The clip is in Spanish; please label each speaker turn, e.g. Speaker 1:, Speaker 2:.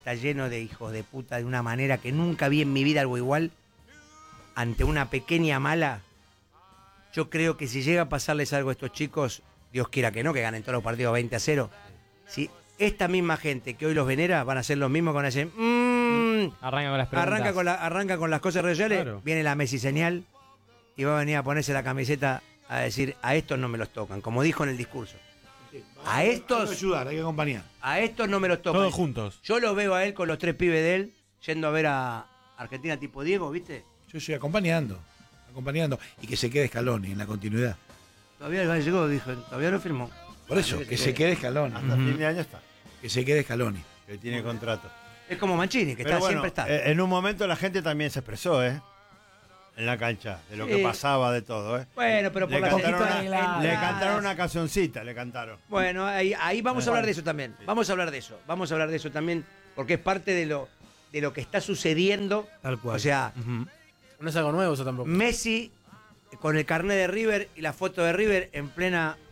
Speaker 1: está lleno de hijos de puta de una manera que nunca vi en mi vida algo igual. Ante una pequeña mala, yo creo que si llega a pasarles algo a estos chicos, Dios quiera que no, que ganen todos los partidos 20-0. Si esta misma gente que hoy los venera van a hacer lo mismo con ese...
Speaker 2: Arranca con las preguntas.
Speaker 1: Arranca con las cosas reales,
Speaker 3: Claro.
Speaker 1: viene la Messi señal y va a venir a ponerse la camiseta a decir, a estos no me los tocan, como dijo en el discurso. A estos...
Speaker 4: Hay que ayudar, hay que acompañar.
Speaker 1: A estos no me los tocan.
Speaker 3: Todos juntos.
Speaker 1: Yo lo veo a él con los 3 pibes de él, yendo a ver a Argentina tipo Diego, ¿viste?
Speaker 4: Yo estoy acompañando. Y que se quede Scaloni en la continuidad.
Speaker 1: Todavía llegó, dijo, todavía no firmó.
Speaker 4: Por eso, que se quede Scaloni.
Speaker 5: Hasta fin de año está.
Speaker 4: Que se quede Scaloni.
Speaker 5: Que tiene contrato.
Speaker 1: Es como Mancini, que
Speaker 5: Pero
Speaker 1: está,
Speaker 5: bueno,
Speaker 1: siempre está.
Speaker 5: en un momento la gente también se expresó, En la cancha, de lo que pasaba, de todo,
Speaker 1: Bueno, pero por
Speaker 5: Le
Speaker 1: la
Speaker 5: cantaron una cancioncita, le cantaron.
Speaker 1: Bueno, ahí vamos a hablar de eso también. Vamos a hablar de eso también, porque es parte de lo que está sucediendo.
Speaker 4: Tal cual.
Speaker 1: O sea,
Speaker 3: No es algo nuevo eso tampoco.
Speaker 1: Messi con el carnet de River y la foto de River en plena